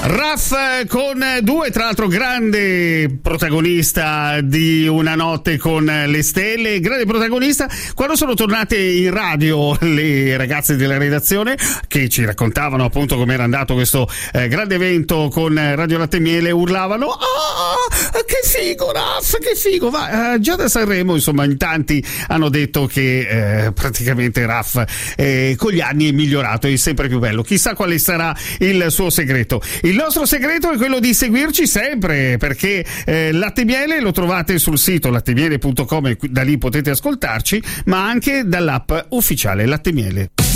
Raf con due, tra l'altro grande protagonista di Una notte con le stelle, grande protagonista quando sono tornate in radio le ragazze della redazione che ci raccontavano appunto come era andato questo grande evento con Radio Latte e Miele, urlavano che figo Raf, che figo, già da Sanremo insomma in tanti hanno detto che praticamente Raf con gli anni è migliorato, è sempre più bello, chissà quale sarà il suo segreto. Il nostro segreto è quello di seguirci sempre, perché Latte e Miele lo trovate sul sito lattemiele.com e da lì potete ascoltarci, ma anche dall'app ufficiale Latte e Miele.